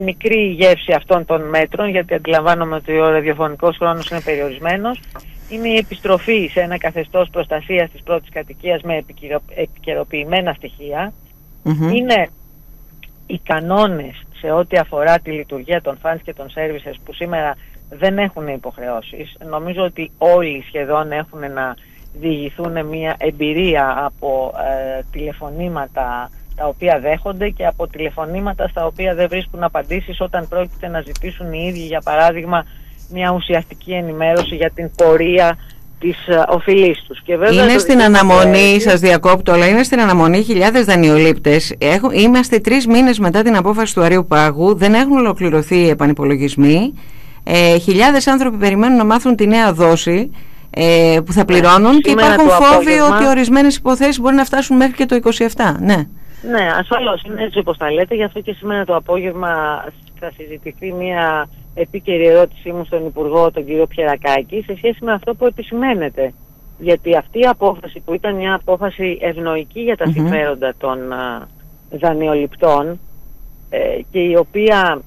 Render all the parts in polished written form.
μικρή γεύση αυτών των μέτρων, γιατί αντιλαμβάνομαι ότι ο ραδιοφωνικός χρόνος είναι περιορισμένος, είναι η επιστροφή σε ένα καθεστώς προστασίας της πρώτης κατοικίας με επικαιροποιημένα στοιχεία. Είναι οι κανόνες σε ό,τι αφορά τη λειτουργία των funds και των services που σήμερα δεν έχουν υποχρεώσεις. Νομίζω ότι όλοι σχεδόν έχουν να διηγηθούν μια εμπειρία από τηλεφωνήματα τα οποία δέχονται και από τηλεφωνήματα στα οποία δεν βρίσκουν απαντήσεις όταν πρόκειται να ζητήσουν οι ίδιοι, για παράδειγμα, μια ουσιαστική ενημέρωση για την πορεία της οφειλής τους. Και βέβαια είναι στην αναμονή, σας διακόπτω, αλλά είναι στην αναμονή χιλιάδες δανειολήπτες. Είμαστε 3 μήνες μετά την απόφαση του Αριού-Πάγου, δεν έχουν ολοκληρωθεί οι επανυπολογισμοί. Χιλιάδες άνθρωποι περιμένουν να μάθουν τη νέα δόση που θα πληρώνουν, και υπάρχουν φόβοι ότι ορισμένες υποθέσεις μπορεί να φτάσουν μέχρι και το 27. Ναι, ασφαλώς είναι έτσι όπως τα λέτε. Γι' αυτό και σήμερα το απόγευμα θα συζητηθεί μια επίκαιρη ερώτησή μου στον Υπουργό, τον κύριο Πιερακάκη, σε σχέση με αυτό που επισημαίνεται. Γιατί αυτή η απόφαση, που ήταν μια απόφαση ευνοϊκή για τα συμφέροντα των δανειοληπτών, και η οποία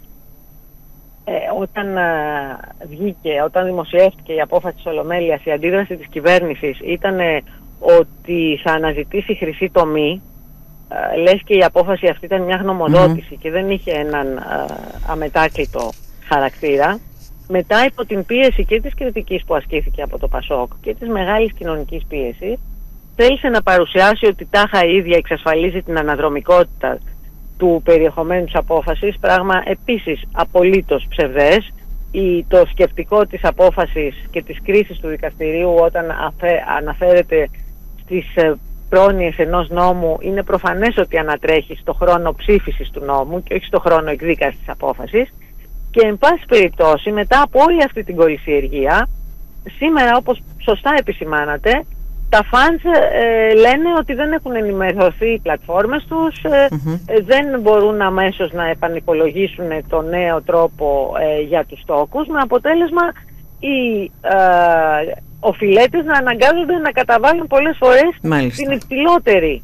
όταν δημοσιεύτηκε η απόφαση της Ολομέλειας, η αντίδραση της κυβέρνησης ήταν ότι θα αναζητήσει χρυσή τομή. Λες και η απόφαση αυτή ήταν μια γνωμοδότηση και δεν είχε έναν αμετάκλητο χαρακτήρα. Μετά, υπό την πίεση και της κριτικής που ασκήθηκε από το ΠΑΣΟΚ και της μεγάλης κοινωνικής πίεσης, θέλησε να παρουσιάσει ότι τάχα η ίδια εξασφαλίζει την αναδρομικότητα του περιεχομένου της απόφασης, πράγμα επίσης απολύτως ψευδές. Το σκεπτικό της απόφασης και της κρίσης του δικαστηρίου όταν αναφέρεται στις πρόνοιες ενός νόμου, είναι προφανές ότι ανατρέχει στο χρόνο ψήφισης του νόμου και όχι στο χρόνο εκδίκασης της απόφασης. Και εν πάση περιπτώσει, μετά από όλη αυτή την κολυσιεργία, σήμερα, όπως σωστά επισημάνατε, τα fans λένε ότι δεν έχουν ενημερωθεί οι πλατφόρμες τους, δεν μπορούν αμέσως να επανυπολογίσουν το νέο τρόπο για τους τόκους, με αποτέλεσμα οι οφειλέτες να αναγκάζονται να καταβάλουν πολλές φορές την υψηλότερη,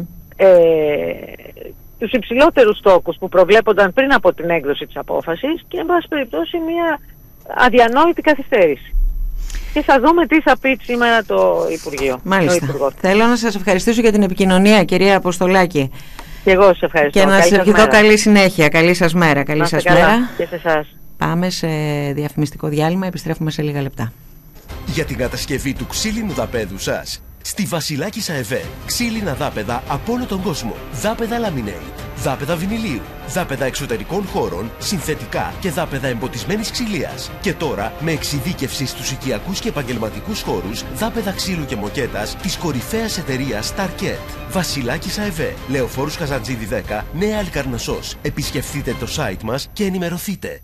τους υψηλότερους τόκους που προβλέπονταν πριν από την έκδοση της απόφασης, και εν πάση περιπτώσει μια αδιανόητη καθυστέρηση. Και θα δούμε τι θα πει σήμερα το Υπουργείο. Μάλιστα. Θέλω να σας ευχαριστήσω για την επικοινωνία, κυρία Αποστολάκη. Και εγώ σας ευχαριστώ. Και να σας ευχηθώ καλή συνέχεια. Καλή σας μέρα. Καλή σας μέρα. Και σε εσάς. Πάμε σε διαφημιστικό διάλειμμα. Επιστρέφουμε σε λίγα λεπτά. Για την κατασκευή του ξύλινου δαπέδου σας, στη Βασιλάκης ΑΕΒ, ξύλινα δάπεδα από όλο τον κόσμο. Δάπεδα laminate, δάπεδα βινιλίου, δάπεδα εξωτερικών χώρων, συνθετικά και δάπεδα εμποτισμένης ξυλίας. Και τώρα με εξειδίκευση στους οικιακούς και επαγγελματικούς χώρους, δάπεδα ξύλου και μοκέτας της κορυφαίας εταιρείας Starket. Βασιλάκης ΑΕΒ, Λεωφόρους Καζαντζίδη 10, Νέα Αλκαρνασσός. Επισκεφτείτε το site μας και ενημερωθείτε.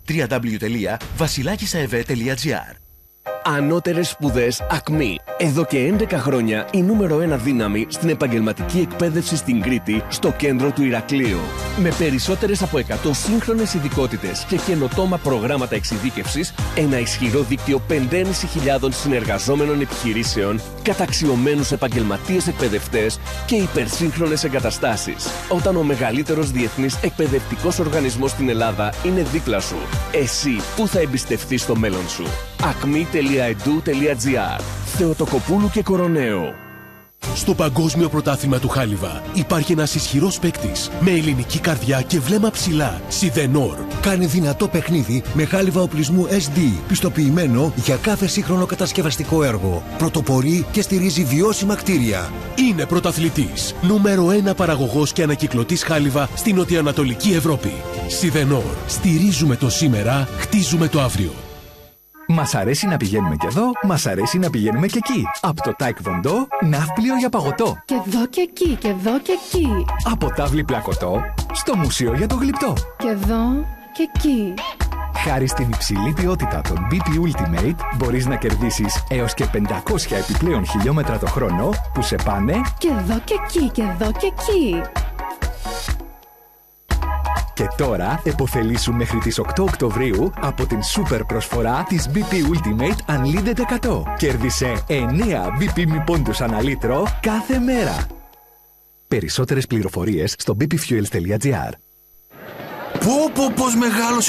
www.βασιλάκισαευ.gr. Ανώτερες σπουδές ΑΚΜΗ. Εδώ και 11 χρόνια η νούμερο 1 δύναμη στην επαγγελματική εκπαίδευση στην Κρήτη, στο κέντρο του Ηρακλείου. Με περισσότερες από 100 σύγχρονες ειδικότητες και καινοτόμα προγράμματα εξειδίκευσης, ένα ισχυρό δίκτυο 5.500 συνεργαζόμενων επιχειρήσεων, καταξιωμένους επαγγελματίες εκπαιδευτές και υπερσύγχρονες εγκαταστάσεις. Όταν ο μεγαλύτερος διεθνής εκπαιδευτικός οργανισμός στην Ελλάδα είναι δίπλα σου, εσύ πού θα εμπιστευτείς το μέλλον σου? acme.edu.gr. Θεοτοκοπούλου και Κοροναίο. Στο Παγκόσμιο Πρωτάθλημα του Χάλιβα υπάρχει ένας ισχυρός παίκτης με ελληνική καρδιά και βλέμμα ψηλά. Σιδενόρ. Κάνει δυνατό παιχνίδι με χάλιβα οπλισμού SD, πιστοποιημένο για κάθε σύγχρονο κατασκευαστικό έργο. Πρωτοπορεί και στηρίζει βιώσιμα κτίρια. Είναι πρωταθλητής. Νούμερο 1 παραγωγός και ανακυκλωτής χάλιβα στην νοτιοανατολική Ευρώπη. Σιδενόρ. Στηρίζουμε το σήμερα, χτίζουμε το αύριο. Μας αρέσει να πηγαίνουμε και εδώ, μας αρέσει να πηγαίνουμε και εκεί. Από το Τάικ Βοντό, ναύπλιο για παγωτό. Και εδώ και εκεί, και εδώ και εκεί. Από τάβλη πλακωτό, στο μουσείο για το γλυπτό. Και εδώ και εκεί. Χάρη στην υψηλή ποιότητα των BP Ultimate, μπορείς να κερδίσεις έως και 500 επιπλέον χιλιόμετρα το χρόνο που σε πάνε και εδώ και εκεί, και εδώ και εκεί. Και τώρα επωφελήσου μέχρι τις 8 Οκτωβρίου από την σούπερ προσφορά της BP Ultimate Unlimited 100. Κέρδισε 9 BP μη πόντους ανά λίτρο κάθε μέρα. Περισσότερες πληροφορίες στο bpfuels.gr. Πω πως μεγάλωσε